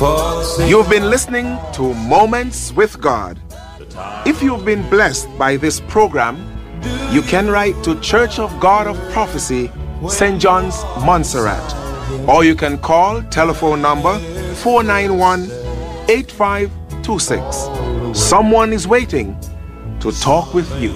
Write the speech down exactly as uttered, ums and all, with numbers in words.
You've been listening to Moments with God. If you've been blessed by this program, you can write to Church of God of Prophecy, Saint John's, Montserrat, or you can call telephone number four nine one, eight five two six. Someone is waiting to talk with you.